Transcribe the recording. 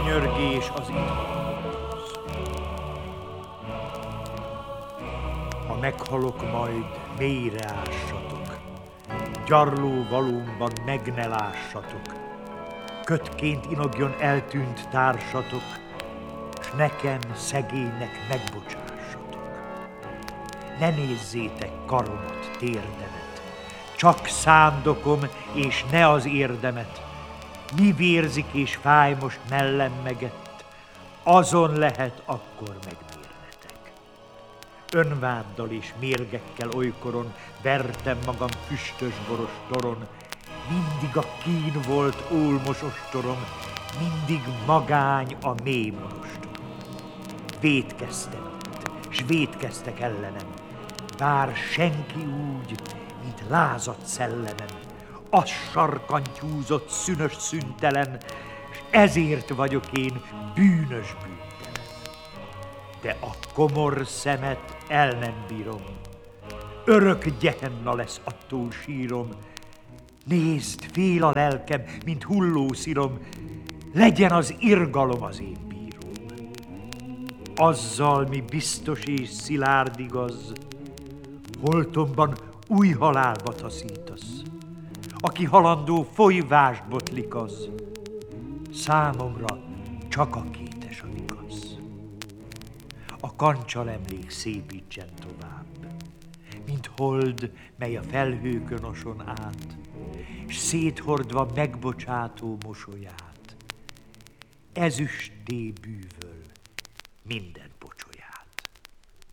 könyörgés az itt. Ha meghalok majd, mélyre ássatok, gyarló valómban meg ne lássatok, kötként inogjon eltűnt társatok, s nekem, szegénynek megbocsássatok. Ne nézzétek karomat, térdemet, csak szándokom, és ne az érdemet. Mi vérzik és fáj most mellem megett, azon lehet akkor megmérnetek. Önváddal és mérgekkel olykoron vertem magam füstös boros toron, mindig a kín volt ólmos ostorom, mindig magány a mély monostorom. Vétkeztem itt, s vétkeztek ellenem, bár senki úgy, mint lázad szellemem, az sarkantyúzott, szűnös, szüntelen, s ezért vagyok én bűnös bűntelen. De a komor szemet el nem bírom, örök gyehenna lesz attól sírom. Nézd, fél a lelkem, mint hulló szirom, legyen az irgalom az én bíróm. Azzal, mi biztos és szilárd igaz, holtomban új halálba taszítasz. Aki halandó folyvást botlik az, számomra csak a kétes a vigasz. A kancsal emlék szépítsen tovább, mint hold, mely a felhőkön oson át, s széthordva megbocsátó mosolyát, ezüstté bűvöl minden